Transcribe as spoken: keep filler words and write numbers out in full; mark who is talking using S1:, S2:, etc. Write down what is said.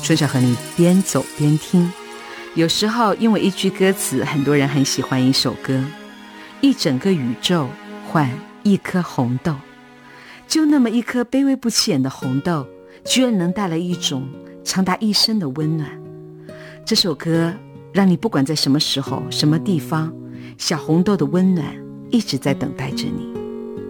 S1: 春晓和你边走边听。有时候因为一句歌词，很多人很喜欢一首歌，一整个宇宙换一颗红豆，就那么一颗卑微不起眼的红豆，居然能带来一种长达一生的温暖。这首歌让你不管在什么时候什么地方，小红豆的温暖一直在等待着你。